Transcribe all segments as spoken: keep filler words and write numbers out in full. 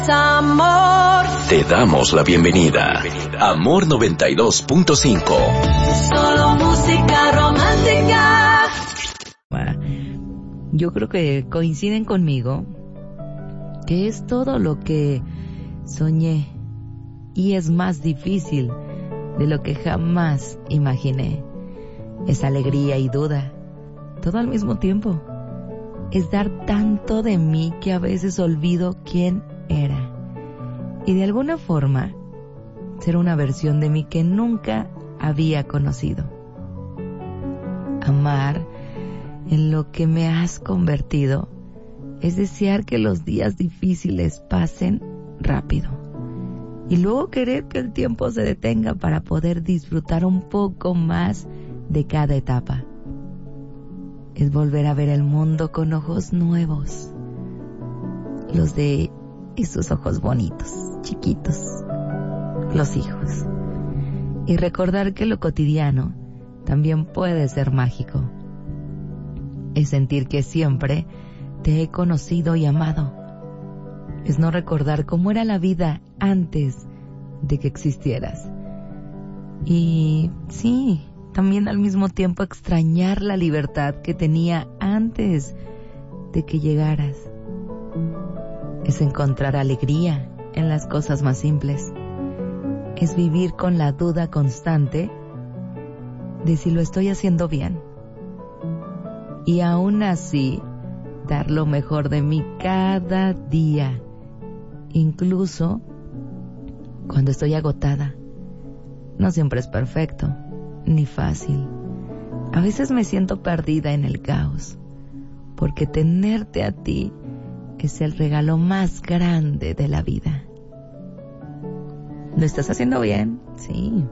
Amor. Te damos la bienvenida. Amor noventa y dos punto cinco. Solo música romántica. Yo creo que coinciden conmigo que es todo lo que soñé y es más difícil de lo que jamás imaginé. Es alegría y duda, todo al mismo tiempo. Es dar tanto de mí que a veces olvido quién era. Y de alguna forma, ser una versión de mí que nunca había conocido. Amar en lo que me has convertido es desear que los días difíciles pasen rápido. Y luego querer que el tiempo se detenga para poder disfrutar un poco más de cada etapa. Es volver a ver el mundo con ojos nuevos. Los de esos ojos bonitos, chiquitos, los hijos. Y recordar que lo cotidiano también puede ser mágico. Es sentir que siempre te he conocido y amado. Es no recordar cómo era la vida antes de que existieras. Y sí, también al mismo tiempo extrañar la libertad que tenía antes de que llegaras. Es encontrar alegría en las cosas más simples. Es vivir con la duda constante de si lo estoy haciendo bien. Y aún así, dar lo mejor de mí cada día, incluso cuando estoy agotada. No siempre es perfecto, ni fácil. A veces me siento perdida en el caos, porque tenerte a ti es el regalo más grande de la vida. ¿Lo estás haciendo bien? Sí.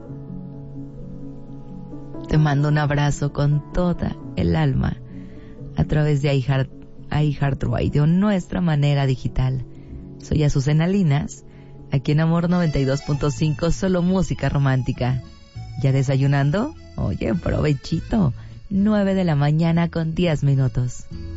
Te mando un abrazo con toda el alma a través de iHeart, iHeart Radio, nuestra manera digital. Soy Azucena Linas, aquí en Amor noventa y dos punto cinco, solo música romántica. ¿Ya desayunando? Oye, provechito. nueve de la mañana con diez minutos.